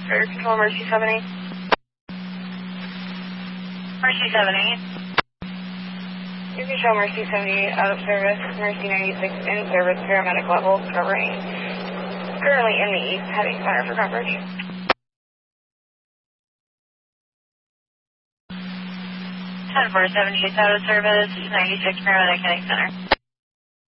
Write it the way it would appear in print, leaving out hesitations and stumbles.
Air Control, Mercy 78. Mercy 78. You can show Mercy 78 out of service, Mercy 96 in service, paramedic level, covering currently in the east, heading center for coverage. 10-4, 78 out of service, 96 paramedic heading center.